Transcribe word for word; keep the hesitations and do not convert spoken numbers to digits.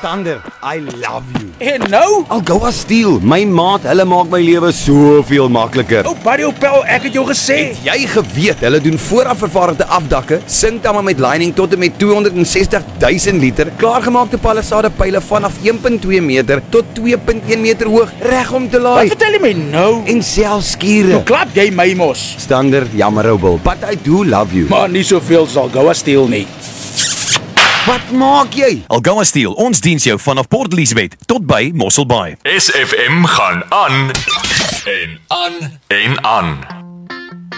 Stander, I love you. En nou? Algoa Steel, my maat, hulle maak my lewe soveel makliker. Ou Barry Opel, ek het jou gesê. Jy geweet, hulle doen vooraf vervaardigde afdakke, sinkdamme met lining tot en met tweehonderdsestig duisend liter, klaargemaakte palisade pyle vanaf een komma twee meter tot twee komma een meter hoog, reg om te laai. Wat vertel jy my nou? En selfs skure. Nou klap jy my mos. Stander, jammer ou Bill, but I do love you. Maar nie soveel sal Algoa Steel nie. Wat maak jy? Algoa Steel, ons diens jou vanaf Port Elizabeth tot by Mossel Bay. S F M gaan aan en aan en aan.